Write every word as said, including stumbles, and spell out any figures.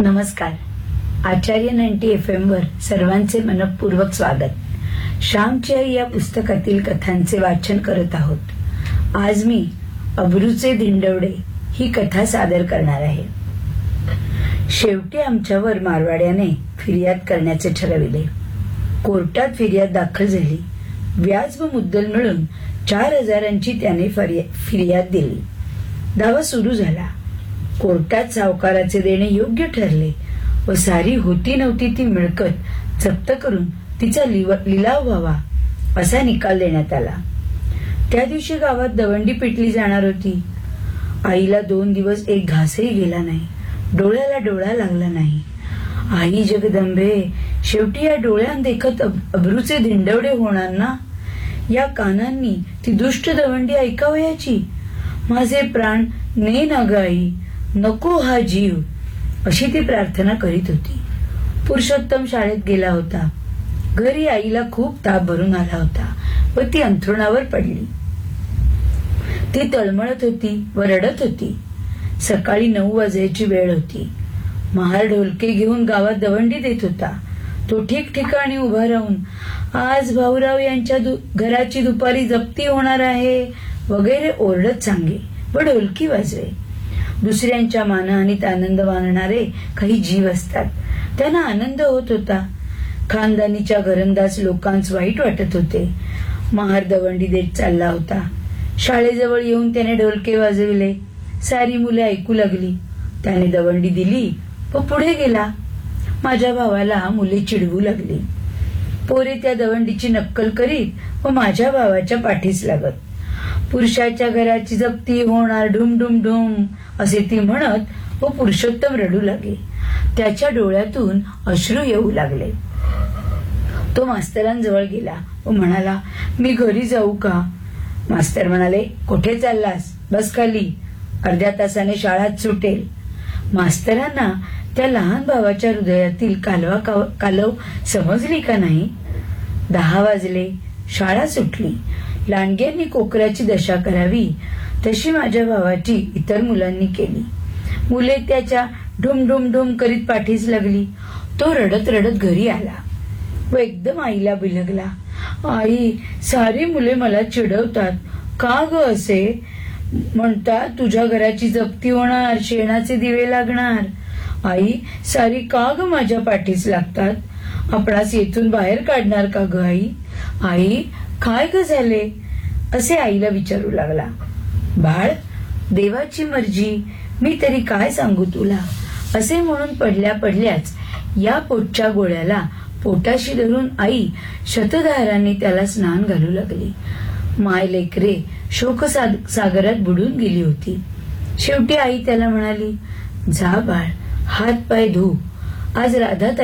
नमस्कार. आचार्य ninety F M वर सर्वांचे मनपूर्वक स्वागत. श्यामची आई या पुस्तकातील कथांचे वाचन करत आहोत. आज मी अब्रूचे धिंडवडे ही कथा सादर करणार आहे. शेवटी आमच्यावर मारवाड्याने फिर्याद करण्याचे ठरविले. कोर्टात फिर्याद दाखल झाली. व्याज व मुद्दल मिळून चार हजारांची त्याने फिर्याद दिली. दावा सुरू झाला. कोर्टात सावकाराचे देणे योग्य ठरले व सारी होती नव्हती ती मिळकत जप्त करून तिचा लिलाव व्हावा असा निकाल देण्यात आला. त्या दिवशी गावात दवंडी पेटली जाणार होती. आईला दोन दिवस एक घासही गेला नाही. डोळ्याला डोळा लागला नाही. आई जगदंबे, शेवटी या डोळ्यान देखत अब्रूचे धिंडवडे होणार ना. या कानांनी ती दुष्ट दवंडी ऐकावयाची. माझे प्राण ने ना ग आई, नको हा जीव, अशी ती प्रार्थना करीत होती. पुरुषोत्तम शाळेत गेला होता. घरी आईला खूप ताप भरून आला होता व ती अंथरुणावर पडली. ती तळमळत होती व रडत होती. सकाळी नऊ वाजायची वेळ होती. महार ढोलके घेऊन गावात दवंडी देत होता. तो ठिकठिकाणी उभा राहून आज भाऊराव यांच्या घराची दुपारी जप्ती होणार आहे वगैरे ओरडत सांगे व ढोलकी वाजवे. दुसऱ्यांच्या मानहानीत आनंद मानणारे काही जीव असतात. त्यांना आनंद होत होता. खानदानीच्या घरंदाज लोकांच वाईट वाटत होते. महार दवंडी देत चालला होता. शाळेजवळ येऊन त्याने ढोलके वाजविले. सारी मुले ऐकू लागली. त्याने दवंडी दिली व पुढे गेला. माझ्या भावाला मुले चिडवू लागली. पोरे त्या दवंडीची नक्कल करीत व माझ्या भावाच्या पाठीस लागत. पुरुषाच्या घराची जप्ती होणार ढुम ढुम ढुम असे ती म्हणत व पुरुषोत्तम रडू लागे. त्याच्या डोळ्यातून अश्रू येऊ लागले. तो मास्तरांजवळ गेला व म्हणाला, मी घरी जाऊ का? मास्तर म्हणाले, कुठे चाललास? बस खाली, अर्ध्या तासाने शाळात सुटेल. मास्तरांना त्या लहान भावाच्या हृदयातील कालवा कालव समजली का नाही? दहा वाजले. शाळा सुटली. लांडग्यांनी कोकराची दशा करावी तशी माझ्या भावाची इतर मुलांनी केली. मुले त्याच्या ढुम ढुम ढुम करीत पाठीस लागली. तो रडत रडत घरी आला व एकदम आईला बिलगला. आई, सारी मुले मला चिडवतात. का ग असे म्हणतात? तुझ्या घराची जप्ती होणार, शेणाचे दिवे लागणार. आई, सारी का ग माझ्या पाठीस लागतात? आपणास येथून बाहेर काढणार का ग आई? आई, काय ग झाले? असे आईला विचारू लागला. बाळ, देवाची मर्जी, मी तरी काय सांगू तुला, असे म्हणून पडल्या पडल्याच या पोटच्या गोळ्याला पोटाशी धरून आई शतधारांनी त्याला स्नान घालू लागली. माय लेकरे शोक सागरात बुडून गेली होती. शेवटी आई त्याला म्हणाली, जा बाळ, हात पाय धु. आज राधा